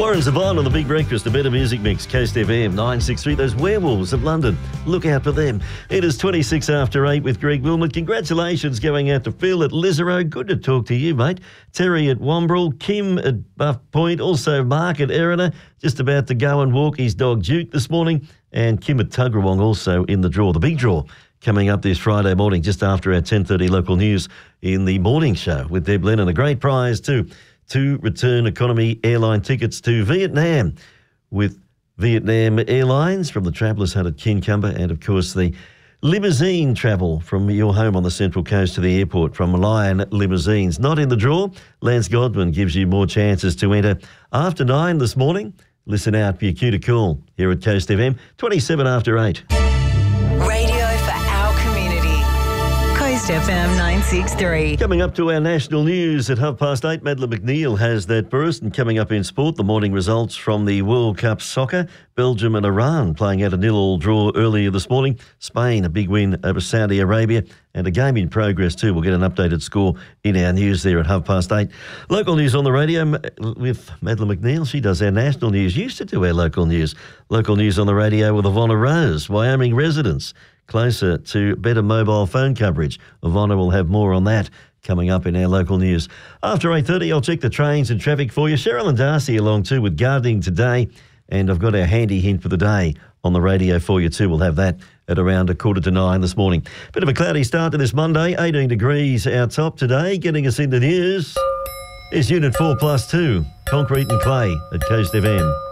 Warren Zevon on the Big Breakfast, a better music mix, Coast FM 963. Those Werewolves of London, look out for them. It is 26 after 8 with Greg Wilmot. Congratulations going out to Phil at Lisarow. Good to talk to you, mate. Terry at Wombrel, Kim at Buff Point, also Mark at Erina, just about to go and walk his dog Duke this morning, and Kim at Tuggerawong also in the draw. The big draw coming up this Friday morning just after our 10:30 local news in the morning show with Deb Lennon. A great prize too. 2 return economy airline tickets to Vietnam with Vietnam Airlines from the Travellers Hut at Kincumber, and of course the limousine travel from your home on the Central Coast to the airport from Lion Limousines. Not in the draw. Lance Godwin gives you more chances to enter after 9 this morning. Listen out for your cue to call here at Coast FM, 27 after 8. Radio for our community. Coast FM 963. Coming up to our national news at 8:30, Madeline McNeil has that burst. And coming up in sport, the morning results from the World Cup soccer. Belgium and Iran playing out a 0-0 draw earlier this morning. Spain, a big win over Saudi Arabia, and a game in progress too. We'll get an updated score in our news there at 8:30. Local news on the radio with Madeline McNeil. She does our national news. Used to do our local news. Local news on the radio with Ivonna Rose, Wyoming residents. Closer to better mobile phone coverage. Ivonna will have more on that coming up in our local news. After 8:30, I'll check the trains and traffic for you. Cheryl and Darcy along too with gardening today. And I've got our handy hint for the day on the radio for you too. We'll have that at around 8:45 this morning. Bit of a cloudy start to this Monday. 18 degrees out top today. Getting us into news is Unit 4+2, Concrete and Clay at Coast FM.